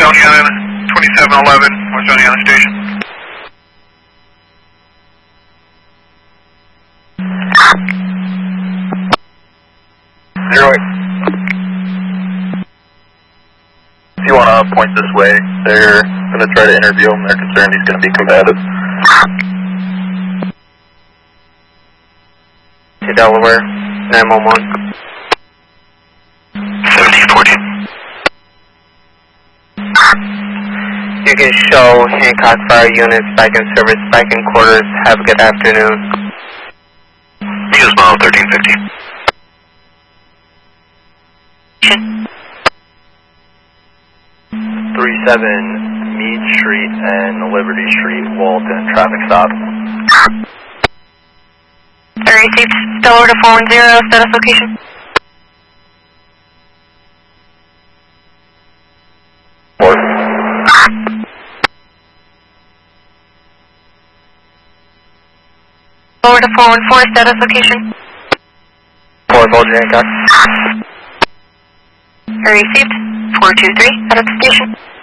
Joniana 2711, West Joniana Station. Zero 8. If you want to point this way, they're going to try to interview him. They're concerned he's going to be combative. To Delaware, 911. 1714. You can show Hancock Fire Units back in service, back in quarters. Have a good afternoon. Use mile 1350. 37 Meade Street and Liberty Street, Walton, traffic stop. Received. Delaware to 410, status location. Delaware to 414, status location. 4 Hancock. Received. 423, out of the station.